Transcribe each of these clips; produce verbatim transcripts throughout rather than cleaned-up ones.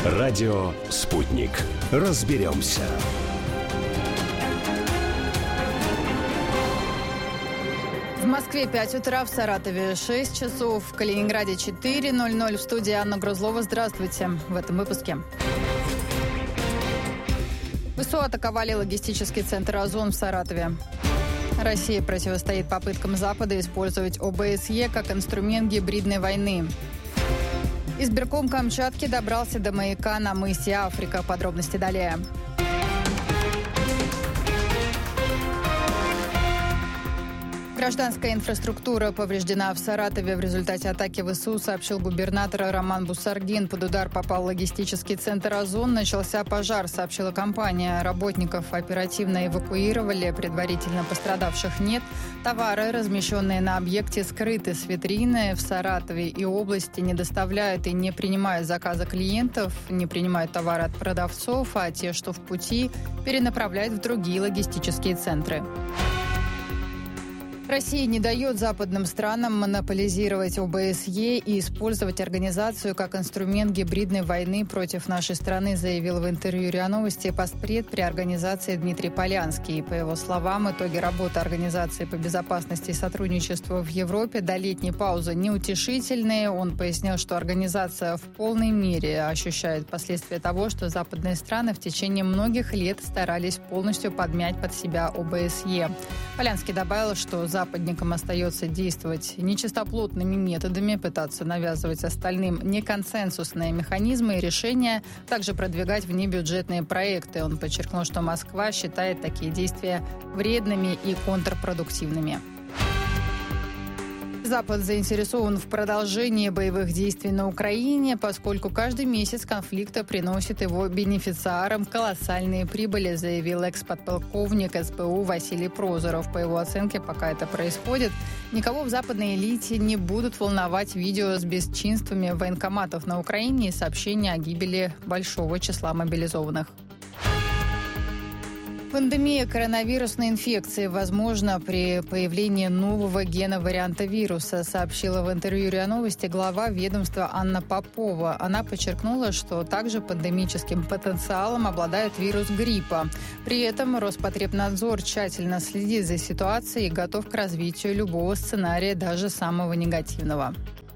Радио «Спутник». Разберемся. В Москве пять утра, в Саратове шесть часов, в Калининграде четыре ноль ноль. В студии Анна Грузлова. Здравствуйте. В этом выпуске. ВСУ атаковали логистический центр «Озон» в Саратове. Россия противостоит попыткам Запада использовать ОБСЕ как инструмент гибридной войны. Избирком Камчатки добрался до маяка на мысе Африка. Подробности далее. Гражданская инфраструктура повреждена в Саратове в результате атаки ВСУ, сообщил губернатор Роман Бусаргин. Под удар попал логистический центр «Озон». Начался пожар, сообщила компания. Работников оперативно эвакуировали, предварительно пострадавших нет. Товары, размещенные на объекте, скрыты с витрины. В Саратове и области не доставляют и не принимают заказы клиентов, не принимают товары от продавцов, а те, что в пути, перенаправляют в другие логистические центры. Россия не дает западным странам монополизировать ОБСЕ и использовать организацию как инструмент гибридной войны против нашей страны, заявил в интервью РИА Новости постпред при организации Дмитрий Полянский. По его словам, итоги работы Организации по безопасности и сотрудничеству в Европе до летней паузы неутешительные. Он пояснил, что организация в полной мере ощущает последствия того, что западные страны в течение многих лет старались полностью подмять под себя ОБСЕ. Полянский добавил, что западникам остается действовать нечистоплотными методами, пытаться навязывать остальным неконсенсусные механизмы и решения, также продвигать внебюджетные проекты. Он подчеркнул, что Москва считает такие действия вредными и контрпродуктивными. Запад заинтересован в продолжении боевых действий на Украине, поскольку каждый месяц конфликта приносит его бенефициарам колоссальные прибыли, заявил экс-подполковник СБУ Василий Прозоров. По его оценке, пока это происходит, никого в западной элите не будут волновать видео с бесчинствами военкоматов на Украине и сообщения о гибели большого числа мобилизованных. Пандемия коронавирусной инфекции возможна при появлении нового гена-варианта вируса, сообщила в интервью РИА Новости глава ведомства Анна Попова. Она подчеркнула, что также пандемическим потенциалом обладает вирус гриппа. При этом Роспотребнадзор тщательно следит за ситуацией и готов к развитию любого сценария, даже самого негативного.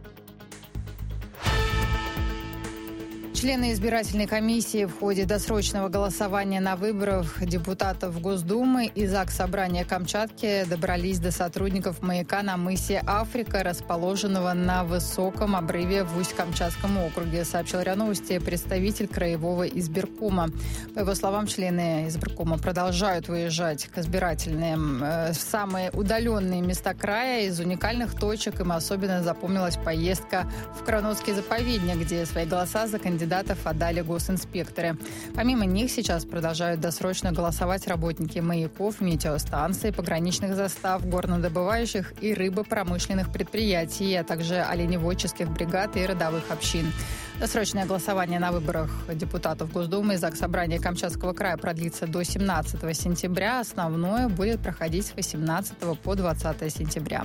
Члены избирательной комиссии в ходе досрочного голосования на выборах депутатов Госдумы и Заксобрания Камчатки добрались до сотрудников маяка на мысе Африка, расположенного на высоком обрыве в Усть-Камчатском округе, сообщил РИА Новости представитель краевого избиркома. По его словам, члены избиркома продолжают выезжать к избирательным э, в самые удаленные места края. Из уникальных точек им особенно запомнилась поездка в Кранотский заповедник, где свои голоса за кандидатов отдали госинспекторы. Помимо них сейчас продолжают досрочно голосовать работники маяков, метеостанций, пограничных застав, горнодобывающих и рыбопромышленных предприятий, а также оленеводческих бригад и родовых общин. Досрочное голосование на выборах депутатов Госдумы и Заксобрания Камчатского края продлится до семнадцатого сентября. Основное будет проходить с восемнадцатого по двадцатое сентября.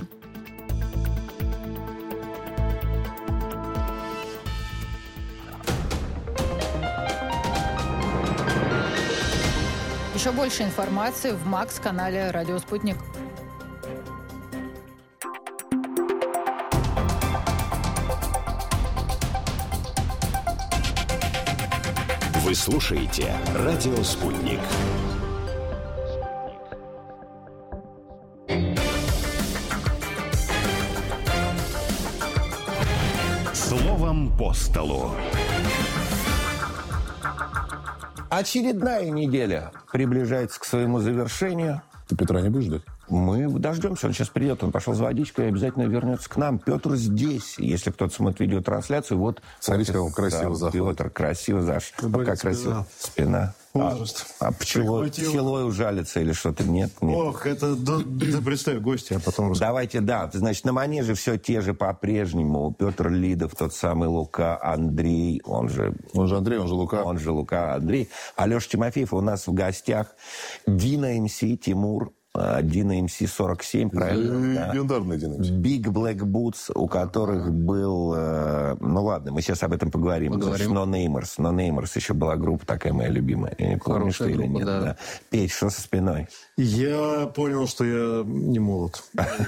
Еще больше информации в Макс-канале «Радио Спутник». Вы слушаете «Радио Спутник». Словом по столу. Очередная неделя приближается к своему завершению. Ты Петра не будешь ждать? Мы дождемся, он сейчас придет, он пошел за водичкой и обязательно вернется к нам. Петр здесь. Если кто-то смотрит видеотрансляцию, вот... Смотрите, как он красиво да, заходит. Петр красиво зашел. Как красиво. Спина. Возраст. А, а пчелой, пчелой ужалится или что-то? Нет, нет. Ох, это... Да, да представь гостя, а потом... Давайте, да. Значит, на манеже все те же по-прежнему. Петр Лидов, тот самый Лука Андрей, он же... Он же Андрей, он же Лука. Он же Лука Андрей. Алеша Тимофеев у нас в гостях. Дина МС, Тимур. Dino эм си сорок семь, правильно? Да. Легендарный Dino эм си. Big Black Boots, у которых был... Э, ну ладно, мы сейчас об этом поговорим. Поговорим. No Namers. No Namers еще была группа такая моя любимая. Я не помню, что или нет. Да. Да. Петь, что со спиной? Я понял, что я не молод.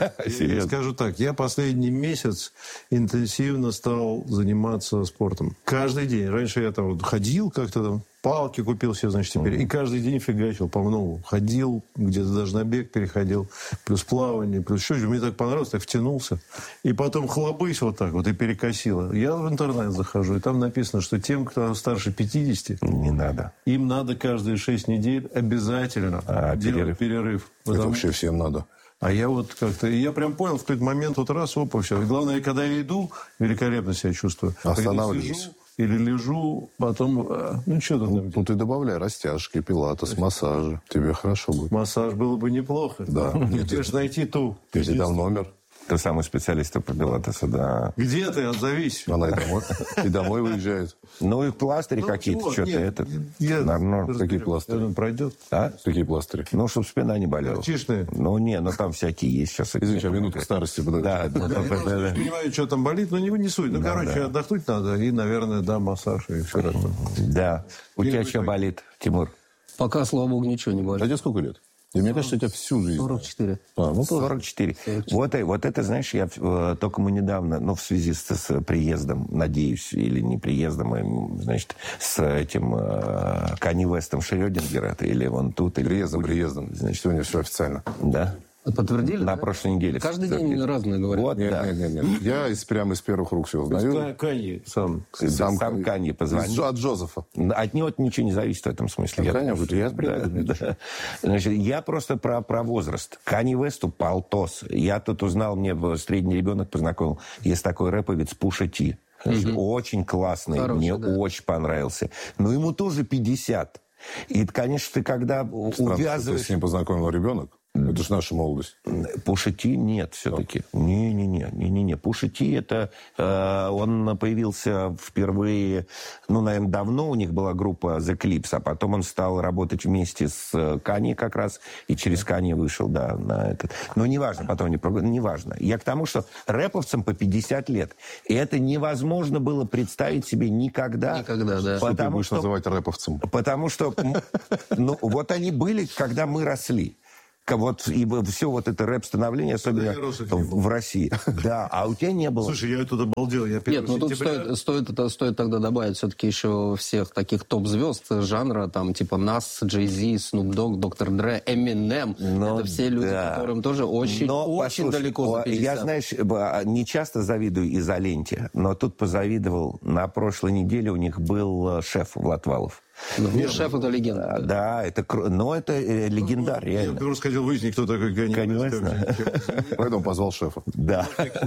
Я скажу так, я последний месяц интенсивно стал заниматься спортом. Каждый день. Раньше я там вот ходил как-то там, палки купил себе, значит, теперь. И каждый день фигачил по многу. Ходил, где-то даже на бег переходил. Плюс плавание, плюс еще. Мне так понравилось, так втянулся. И потом хлобысь вот так вот и перекосило. Я в интернет захожу, и там написано, что тем, кто старше пятидесяти, Не надо. им надо каждые шесть недель обязательно А, делать перерыв. перерыв. Это Потому- вообще всем надо. А я вот как-то... и я прям понял в какой-то момент, вот раз, опа, все. И главное, когда я иду, великолепно себя чувствую. А когда Останавливайся. сижу или лежу, потом... а, ну, что там? Ну, ты добавляй растяжки, пилатес, массажи. Тебе хорошо будет. Массаж было бы неплохо. Да. Тебе же найти ту. Если там номер, Ты самый специалист по пилатесу, да. Где ты? Отзовись. она и домой, и домой выезжает. Ну и пластыри Ну, какие-то, чего? что-то Нет, это. я Нормально. разберусь. Какие пластыри? Я думаю, пройдет. А? Какие пластыри? Ну, чтобы спина не болела. Артишные. Ну, не, ну там всякие есть сейчас. Извините, а минутка старости. подожди. Да, да, да, Я просто да, не понимаю, что там болит, но не, не суть. Ну, короче, отдохнуть надо. И, наверное, да, массаж и все это. да. У тебя что болит, Тимур? Пока, слава богу, ничего не А болит. тебе сколько лет? И мне кажется, у тебя всю жизнь. сорок четыре. А, ну, тоже. сорок четыре. Вот, и- вот это, знаешь, я э, только мы недавно, ну, в связи с, с приездом, надеюсь, или не приездом, а, значит, с этим э, Канни Вестом Шрёдингера, это или он тут, или... Приездом, приездом. Значит, сегодня все официально. Да? Подтвердили? На да? прошлой неделе. Каждый подтвердили. день разные говорят. Вот, Нет, да. нет, нет, нет. Я из, прямо из первых рук все узнаю. Канье сам. Сам, сам Канье позвонил. От Джозефа. От него ничего не зависит в этом смысле. Ну, Канье говорит, я да, приеду. да. Значит, я просто про, про возраст. Канье Весту полтос. Я тут узнал, мне средний ребенок познакомил, есть такой рэповец Пуша Ти. Очень классный, Хороший, мне да. очень понравился. Но ему тоже пятьдесят. И, конечно, ты когда Странно, что ты увязываешь... с ним познакомил ребенок. Это же наша молодость. Пуша Ти нет все-таки. Не-не-не. не-не-не. Пуша Ти это... э, он появился впервые... Ну, наверное, давно у них была группа The Clips, а потом он стал работать вместе с Канье как раз, и через Канье вышел, да, на этот... Но неважно, потом не... про- Неважно. Я к тому, что рэповцам по пятьдесят лет. И это невозможно было представить себе никогда. Никогда, да. Что ты Потому будешь что... называть рэповцем? Потому что, м, ну, вот они были, когда мы росли. К- Вот, и все вот это рэп-становление, особенно я рос, их не в, в России. Да, а у тебя не было. Слушай, я тут обалдел. Я первого Нет, ну тут сентября- стоит, стоит, это, стоит тогда добавить все-таки еще всех таких топ-звезд жанра, там типа Нас, Джей Зи, Snoop Dogg, доктор Dre, Eminem. Ну, это все люди, да. которым тоже очень, Но, очень послушай, далеко за о, пятьдесят. Я, знаешь, б- не часто завидую изоленте, но тут позавидовал. На прошлой неделе у них был э, шеф Влатвалов. Ну, шеф это легенда. А, Да, это, кру- но это э, легендар, Я реально. просто хотел выяснить, кто такой Канье. Конечно. Поэтому позвал шефа. Да,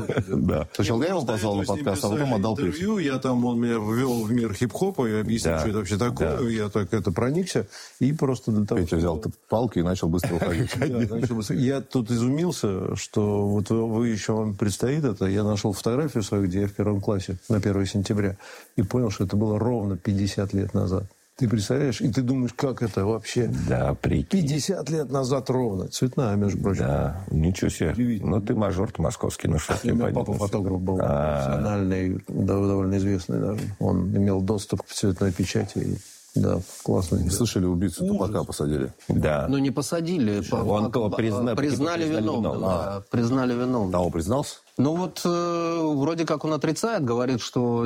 да. Сначала я его позвал на подкаст, а потом отдал песню. интервью. Я там, он меня ввел в мир хип-хопа, я объяснил, Да, что это вообще такое. да. Я так это проникся. И просто до того... Петя взял палки и начал быстро уходить. Да, начал бы- Я тут изумился, что вот вы еще вам предстоит это. Я нашел фотографию свою, где я в первом классе на первое сентября. И понял, что это было ровно пятьдесят лет назад. Ты представляешь? И ты думаешь, как это вообще? Да, прикинь. пятьдесят лет назад ровно. Цветная, между прочим. Да, ничего себе. Удивительно. Ну, ты мажор-то московский, ну что ж У тебе меня пойдет. папа фотограф был А. профессиональный, да, довольно известный даже. Он имел доступ к цветной печати. И, да, классно. Слышали, убийцу Тупака посадили. Да. Ну, не посадили. по- Он по- кого призна- признали признали виновным. виновным. Да, признали виновным. А он признался? Ну вот э, вроде как он отрицает, говорит, что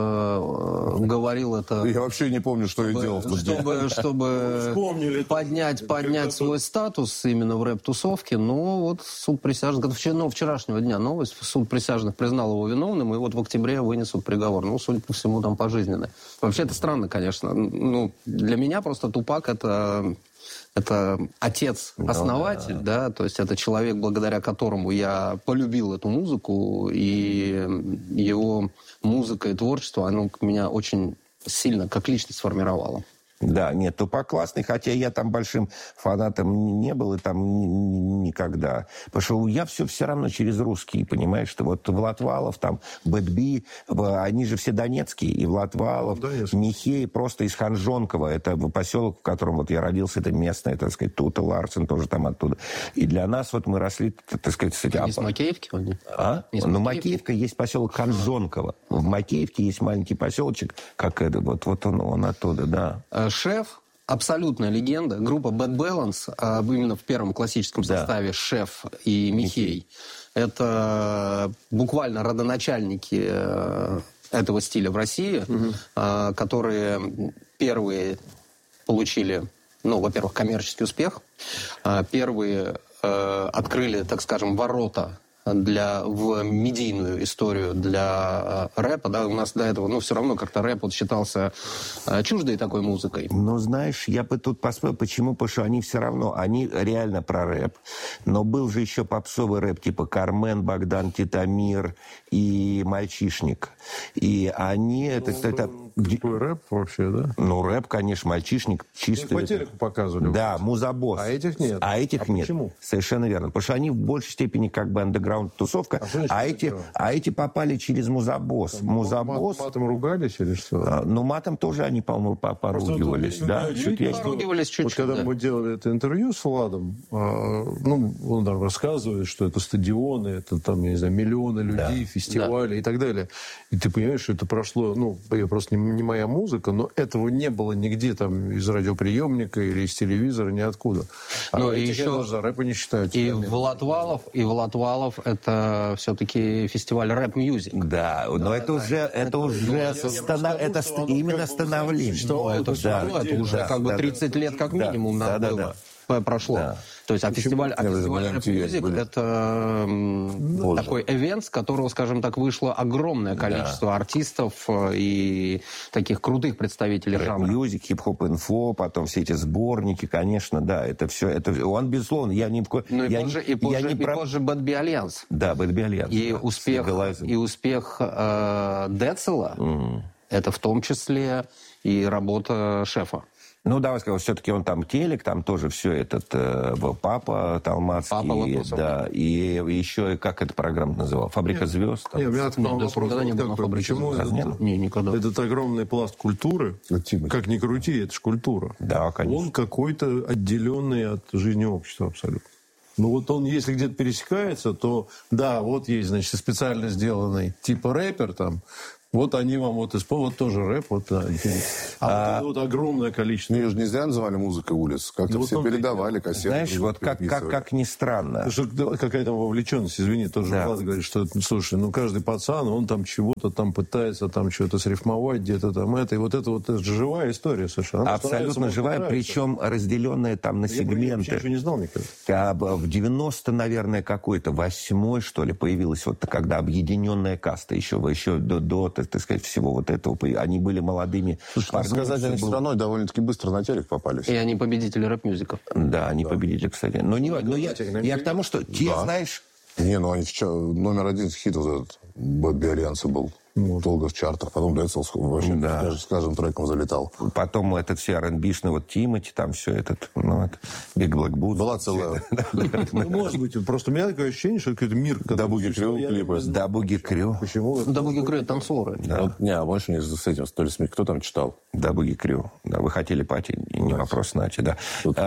типа э, говорил это... Я вообще не помню, что я делал в тот день. Чтобы, чтобы Вспомнили. поднять, поднять свой статус именно в рэп-тусовке, ну вот суд присяжных, вчера- ну, вчерашнего дня новость, суд присяжных признал его виновным, и вот в октябре вынесут приговор. Ну, судя по всему, там пожизненный. Вообще это странно, конечно. Ну, для меня просто Тупак это... Это отец-основатель, Ну, да. да, то есть это человек, благодаря которому я полюбил эту музыку, и его музыка и творчество, оно меня очень сильно как личность сформировало. Да, нет, Тупак классный, хотя я там большим фанатом не был и там никогда. Потому что я все все равно через русские, понимаешь, что вот Влатвалов, там, Бэтби, они же все донецкие, и Влатвалов, да, Михей просто из Ханжонкова, это поселок, в котором вот я родился, это местное, так сказать, Тута Ларсен тоже там оттуда. И для нас вот мы росли, так сказать... Кстати, а... Из Макеевки он не? А? Не ну, Макеевка есть поселок Ханжонково. В Макеевке есть маленький поселочек, как это, вот, вот он, он оттуда, да. Шеф, абсолютная легенда. Группа Bad Balance, именно в первом классическом составе, да. Шеф и Михей. Михей. Это буквально родоначальники этого стиля в России, угу. которые первые получили, ну, во-первых, коммерческий успех, первые открыли, так скажем, ворота для, в медийную историю для э, рэпа, да, у нас до этого, ну, все равно как-то рэп вот считался э, чуждой такой музыкой. Ну, знаешь, я бы тут поспорил, почему, потому что они все равно, они реально про рэп, но был же еще попсовый рэп, типа Кармен, Богдан, Титамир и Мальчишник, и они, ну, это... это какой рэп вообще, да? Ну, рэп, конечно, Мальчишник чистый. Их по телеку показывали. Да, Музабосс. А этих нет. А этих а нет. Почему? Совершенно верно. Потому что они в большей степени как бы андеграунд-тусовка, а, а, эти, а эти попали через Музабосс. Там, Музабосс... Мат, матом ругались или что? А, ну, матом тоже они, по-моему, поругивались. Да? Поругивались чуть-чуть. Вот когда да. мы делали это интервью с Владом, а, ну, он там рассказывает, что это стадионы, это там, я не знаю, миллионы людей, да. фестивали да. и так далее. И ты понимаешь, что это прошло, ну, я просто не не моя музыка, но этого не было нигде там из радиоприемника или из телевизора, ниоткуда. А ну, и еще за рэпа не считают. И Влатвалов, и Влатвалов это все-таки фестиваль рэп-мьюзик. Да, но да, это да, уже, это, это уже станов... это ст... именно становление. Что ну, это, да, что, это уже да, как бы тридцать да, лет как минимум да, нам да, было. Да. Прошло. Да. То есть, а фестиваль, а фестиваль Рэп Мьюзик это м, такой эвент, с которого, скажем так, вышло огромное количество да. артистов и таких крутых представителей Рэп жанра. Мьюзик, хип-хоп инфо, потом все эти сборники, конечно, да, это все, это он безусловно, я не ну, и я позже, не, и позже, я не и про... позже Бэтби Альянс. Да, Бэтби Альянс. И да, успех, и успех э, Децела, mm. это в том числе и работа Шефа. Ну, давай скажем, все-таки он там телек, там тоже все этот э, Папа Талмацкий, Папа да, и еще, как эта программа называлась, «Фабрика нет, звезд». Нет, у меня такой вопрос, никогда не было почему этот, не, никогда. Этот огромный пласт культуры, как ни крути, это же культура. Да, конечно. Он какой-то отделенный от жизни общества абсолютно. Ну вот он, если где-то пересекается, то да, вот есть, значит, специально сделанный типа рэпер там, вот они вам вот исполнят, вот тоже рэп, вот, да. А, а вот, вот огромное количество. Ее же не зря называли музыкой улиц. Как-то ну, все передавали кассеты. Знаешь, вот как, как, как ни странно. Что, какая-то вовлеченность, извини, тоже да. Влад говорит, что, слушай, ну каждый пацан, он там чего-то там пытается, там что-то срифмовать, где-то там это. И вот это вот это живая история совершенно. Она абсолютно живая, причем разделенная там на я сегменты. Я еще не знал никогда. А в девяносто, наверное, какой-то, восьмой, что ли, появилась вот когда объединенная каста еще, еще до, до так сказать, всего вот этого. Они были молодыми. Слушай, сказать, они был... страной довольно-таки быстро на телек попались. И они победители рэп-мюзиков. Да, они да. победители, кстати. Но, не, но я, я к тому, что те, да. знаешь... Не, ну они номер один хит вот этот Бэтби Альянса был. Вот. Долго в чартах, потом Децл вообще да. с каждым треком залетал. Потом этот все ар энд би-шный, вот Тимати, там все этот, ну, это, Big Black Boots. Была целая. Ну, может быть, просто у меня такое ощущение, что какой-то мир... Да, Буги Крю клипы. Да, Буги Крю. Почему? Да, Буги Крю, танцоры. Не, а больше не с этим, то ли смех. Кто там читал? Да, Буги Крю. Да, вы хотели пати, не вопрос, Нати, да.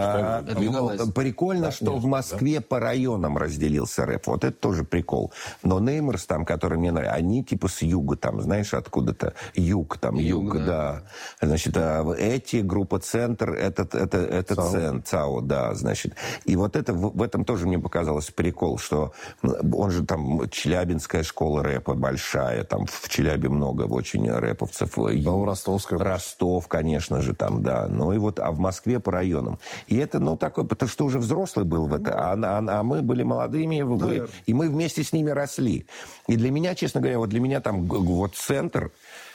Прикольно, что в Москве по районам разделился рэп. Вот это тоже прикол. Но Неймерс там, который мне нравится, они типа с юга там, знаешь, откуда-то юг, там юг, юг да. да. Значит, эти, группа Центр, этот, это, это ЦАО. Цен, ЦАО, да, значит. И вот это, в, в этом тоже мне показалось прикол, что он же там, Челябинская школа рэпа большая, там в Челябе много очень рэповцев. Ну, Ростовская. Ростов, конечно же, там, да. Ну и вот, а в Москве по районам. И это, ну, такое, потому что уже взрослый был в это, а, а, а мы были молодыми, и мы вместе с ними росли. И для меня, честно говоря, вот для меня там вот Центр,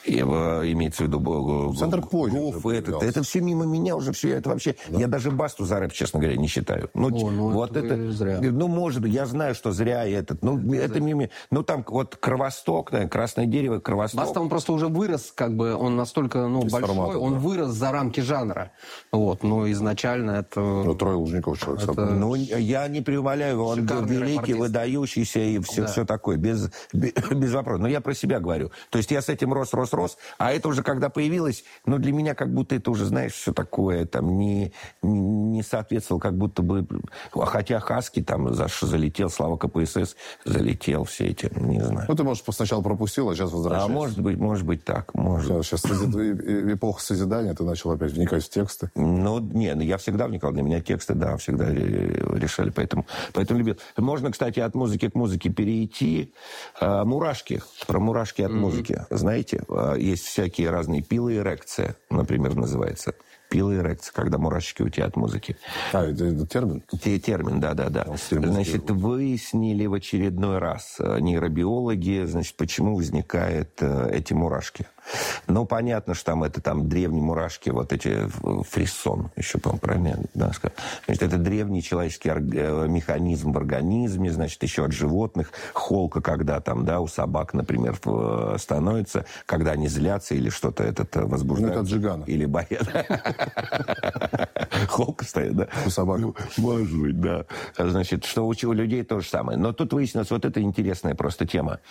имеется в виду Центр позже. Гуф, это, это все мимо меня уже, все это вообще... Да. Я даже басту за рэп, честно говоря, не считаю. Ну, О, ну вот это... это зря. Ну, может быть, я знаю, что зря этот... Ну, это, это мимо... Ну, там вот Кровосток, да, Красное дерево, Кровосток. Баста, он просто уже вырос, как бы, он настолько, ну, большой, формата, он да. вырос за рамки жанра. Вот, ну, изначально это... Ну, Трое Лужников человек. Это... Ну, я не преумоляю, он великий, выдающийся и все, да. все такое, без, без, без вопросов. Но я про себя говорю. То есть я с этим рос, рос, рос, а это уже когда появилось, ну, для меня как будто это уже, знаешь, все такое, там, не, не соответствовало, как будто бы... Хотя Хаски там за, залетел, Слава КПСС залетел, все эти, не знаю. Ну, ты, может, сначала пропустил, а сейчас возвращаешься. А может быть, может быть так. Может. Сейчас, сейчас эпоха созидания, ты начал опять вникать в тексты. Ну, не, ну, я всегда вникал. Для меня тексты, да, всегда решали, поэтому, поэтому любил. Можно, кстати, от музыки к музыке перейти. А, мурашки. Про мурашки от mm-hmm. музыки. Знаете, есть всякие разные пилы эрекция, например, называется. Пила эрекция, когда мурашки у тебя от музыки. А, это, это термин? Термин, да-да-да. Значит, выяснили в очередной раз нейробиологи, значит, почему возникают э, эти мурашки. Ну, понятно, что там это там древние мурашки, вот эти фрисон, еще, по-моему, правильно да, сказать. Значит, это древний человеческий орг... механизм в организме, значит, еще от животных. Холка, когда там, да, у собак, например, становится, когда они злятся или что-то этот возбуждают. Ну, это от Джигана. Или боят. Холка стоит, да? У собак. Может быть, да. Значит, что у людей то же самое. Но тут выяснилось, вот это интересная просто тема.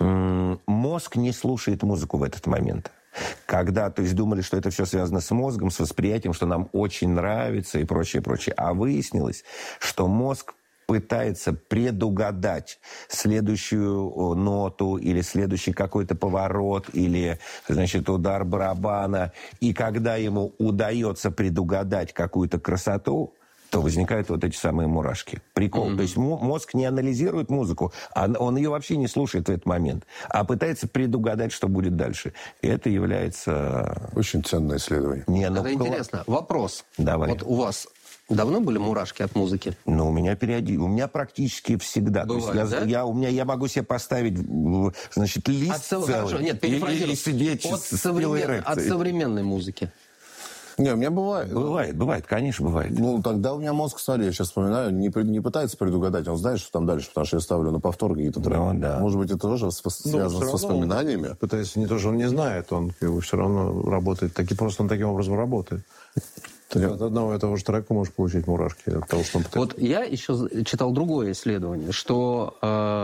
Мозг не слушает музыку в этот момент. Когда, то есть, думали, что это все связано с мозгом, с восприятием, что нам очень нравится и прочее, прочее. А выяснилось, что мозг пытается предугадать следующую ноту или следующий какой-то поворот или, значит, удар барабана. И когда ему удается предугадать какую-то красоту, то возникают вот эти самые мурашки. Прикол. Mm-hmm. То есть мозг не анализирует музыку, а он ее вообще не слушает в этот момент, а пытается предугадать, что будет дальше. И это является... Очень ценное исследование. Не, ну, это интересно. Вопрос. Давай. Вот у вас давно были мурашки от музыки? Ну, у меня периодически. У меня практически всегда. Бывает, то есть я, да? я, у меня, я могу себе поставить, значит, лист от цел... целый. Хорошо, нет, и, и, и сидеть от, с современ... от современной музыки. Не, у меня бывает. Бывает, бывает, конечно, бывает. Ну, тогда у меня мозг, смотри, я сейчас вспоминаю, не, не пытается предугадать, он знает, что там дальше, потому что я ставлю на повтор какие-то треки. Ну, да. Может быть, это тоже связано ну, с воспоминаниями? Пытается не то, что он не знает, он как бы, все равно работает, таки, просто он таким образом работает. Ты от одного и того же трека можешь получить мурашки. От того, что он вот я еще читал другое исследование, что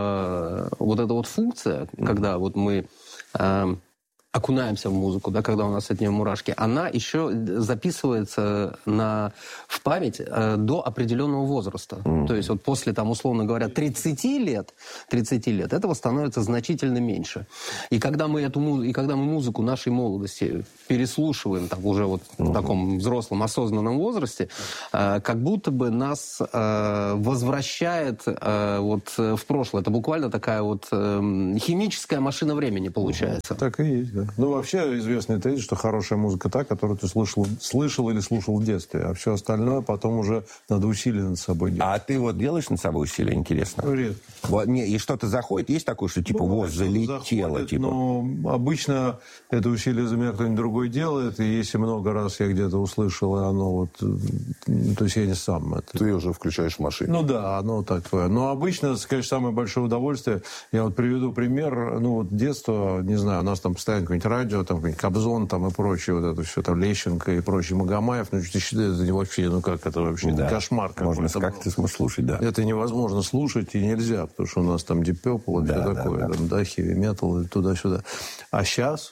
э, вот эта вот функция, mm-hmm. когда вот мы... Э, окунаемся в музыку, да, когда у нас от нее мурашки, она еще записывается на, в память э, до определенного возраста. Mm-hmm. То есть вот после, там, условно говоря, тридцати лет, тридцати лет, этого становится значительно меньше. И когда мы эту и когда мы музыку нашей молодости переслушиваем там, уже вот mm-hmm. в таком взрослом, осознанном возрасте, э, как будто бы нас э, возвращает э, вот в прошлое. Это буквально такая вот э, химическая машина времени получается. Mm-hmm. Так и есть, да. Ну, вообще известный тезис, что хорошая музыка та, которую ты слышал, слышал или слушал в детстве, а все остальное потом уже надо усилия над собой делать. А ты вот делаешь над собой усилия, интересно? Редко. Вот, не, и что-то заходит? Есть такое, что типа, вот, залетело? Заходит, типа? Но обычно это усилие за меня кто-нибудь другой делает, и если много раз я где-то услышал, и оно вот... То есть я не сам это... Ты уже включаешь в машине. Ну да, оно так твое. Но обычно, конечно, самое большое удовольствие, я вот приведу пример, ну вот детство, не знаю, у нас там постоянно какое-нибудь радио, там какой-нибудь Кобзон там и прочее, вот это все, там Лещенко и прочее, Магомаев, ну, ты считаешь, это вообще, ну как, это вообще да. кошмар какой-то. Можно как ты сможешь слушать, да. Это невозможно слушать и нельзя, потому что у нас там Deep Purple, да, все да, такое, да, там, да, heavy metal, туда-сюда. А сейчас...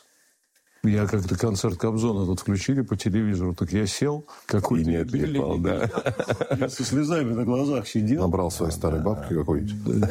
Я как-то концерт Кобзона тут включили по телевизору, так я сел, какой-то... И не да. Я со слезами на глазах сидел. Набрал свои старые бабки какой-нибудь.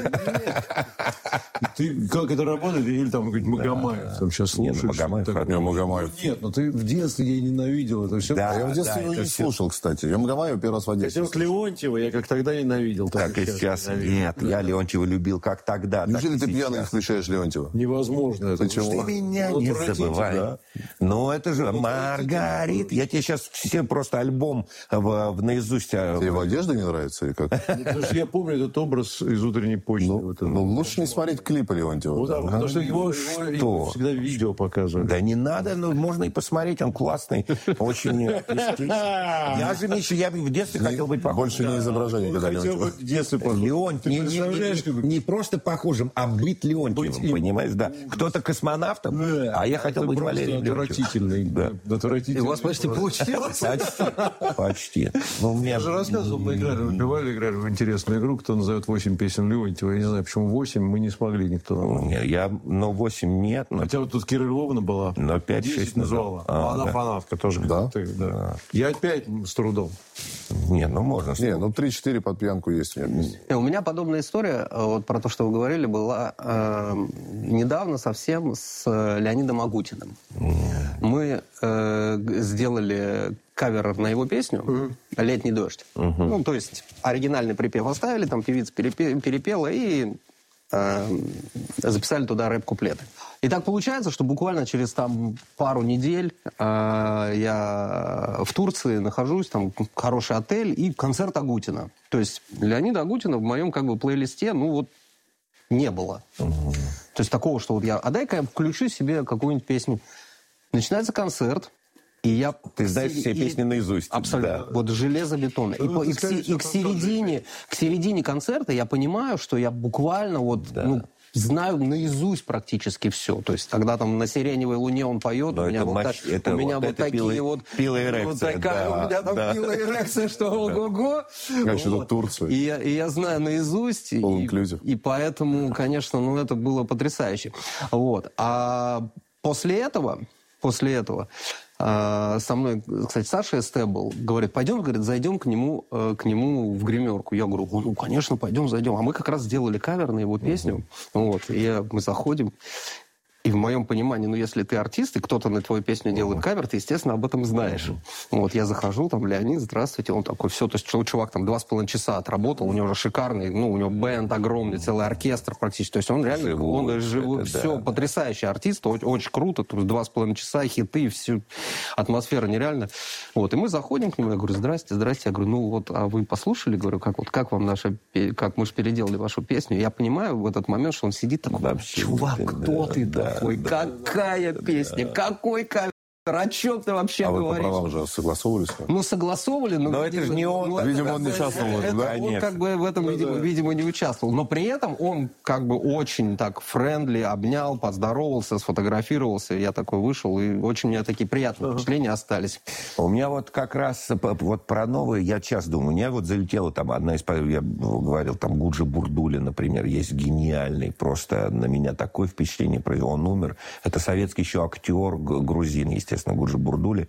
Ты как это работает? Или там какой-нибудь Магомаев там сейчас слушаешь? Магомаев. Нет, ну ты в детстве я ненавидел это все. Я в детстве его не слушал, кстати. Я Магомаева первый раз в Одессе. Хотя Леонтьева я как тогда ненавидел. Как и сейчас. Нет, я Леонтьева любил как тогда. Неужели ты пьяный встречаешь Леонтьева? Невозможно это. Ты меня не забывай. Ну, это же Маргарит. Я тебе сейчас все просто альбом в, в наизусть... Тебе его одежда не нравится или как? Потому что я помню этот образ из «Утренней почты. Ну, ну лучше не смотреть клипы Леонтьева. Ну, да, ну, потому что его, что? его всегда видео показывают. Да не надо, ну, можно и посмотреть, он классный, очень эстетичный. Я же, Миша, я в детстве хотел быть похожим. Больше не изображение, когда Леонтьева. В детстве Леонтьев, не, не, не, не просто похожим, а быть Леонтьевым, понимаешь, да. Кто-то космонавтом, а я хотел быть Валерием отвратительный. Да. И у вас почти получилось. Почти. Почти. Ну, я же рассказывал, мы играли, выпивали, играли в интересную игру, кто назовет восемь песен Леонтьева. Я не знаю, почему восемь, мы не смогли никто. Я, ну, восемь нет. Но... Хотя вот тут Кира Львовна была. Но пять-шесть назвала. А, она да. фанатка тоже. Да? Ты, да. да. Я опять с трудом. Не, ну можно. Не, ну три-четыре под пьянку есть. У меня подобная история, вот про то, что вы говорили, была э, недавно совсем с Леонидом Агутиным. Mm. Мы э, сделали кавер на его песню mm. «Летний дождь». Mm-hmm. Ну, то есть оригинальный припев оставили, там певица перепе- перепела и э, записали туда рэп-куплеты. И так получается, что буквально через там пару недель э, я в Турции нахожусь, там хороший отель и концерт Агутина. То есть Леонида Агутина в моем как бы плейлисте, ну вот, не было. Угу. То есть такого, что вот я, а дай-ка я включу себе какую-нибудь песню. Начинается концерт, и я... Ты знаешь все и... песни наизусть. Абсолютно. Да. Вот железобетонно. Ну, и, и, скажи, и, к середине, к середине концерта я понимаю, что я буквально вот... Да. Ну, знаю наизусть практически все. То есть, когда там на «Сиреневой луне» он поет, у меня, вот, матч, так, это, у меня вот, вот такие пила, вот... Пила эрекция. Вот такая, да, у меня там да. пила эрекция, что ого-го. Конечно, вот. Турция. И я, и я знаю наизусть. И, и поэтому, конечно, ну, это было потрясающе. Вот. А после этого, после этого... Со мной, кстати, Саша СТ был, говорит, пойдем, говорит, зайдем к нему, к нему в гримерку. Я говорю, ну, конечно, пойдем, зайдем. А мы как раз сделали кавер на его песню. Uh-huh. Вот, и мы заходим. И в моем понимании, ну, если ты артист, и кто-то на твою песню делает кавер, ты, естественно, об этом знаешь. Uh-huh. Вот, я захожу, там, Леонид, здравствуйте. Он такой, все, то есть чувак там два с половиной часа отработал, у него уже шикарный, ну, у него бэнд огромный, целый оркестр практически. То есть он реально, живой, он живой, это, все, да. потрясающий артист, очень, очень круто, то есть два с половиной часа, хиты, всю атмосфера нереальная. Вот, и мы заходим к нему, я говорю, здрасте, здрасте. Я говорю, ну, вот, а вы послушали, говорю, как, вот, как вам наша, как мы же переделали вашу песню. Я понимаю в этот момент, что он сидит такой, вообще, чувак, кто да, ты да, такой, да, какая да, песня, да. какой кавер. О чем ты вообще а говоришь? А вы по правам же согласовывались? Ну, согласовали, но... Но видимо, это же не он. Ну, видимо, это, он не участвовал в этом, да? Он Нет. как бы в этом, ну, видимо, да. видимо, не участвовал. Но при этом он как бы очень так френдли, обнял, поздоровался, сфотографировался. Я такой вышел, и очень у меня такие приятные uh-huh. впечатления остались. У меня вот как раз вот про новые я сейчас думаю. У меня вот залетела там одна из... Я говорил, там Гуджи Бурдули, например, есть гениальный. Просто на меня такое впечатление произвел. Он умер. Это советский еще актер, грузин, естественно. Гуджи Бурдули.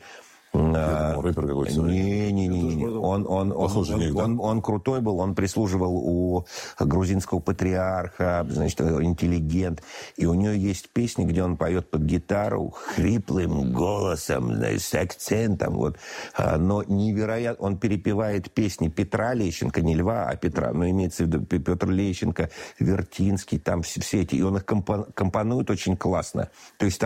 Я думал, рэпер какой-то. Не-не-не. Он, он, он, он, он, он крутой был, он прислуживал у грузинского патриарха, значит, интеллигент. И у него есть песни, где он поет под гитару хриплым голосом, с акцентом. Вот. Но невероятно... Он перепевает песни Петра Лещенко, не Льва, а Петра. Но имеется в виду Петр Лещенко, Вертинский, там все, все эти. И он их компонует очень классно. То есть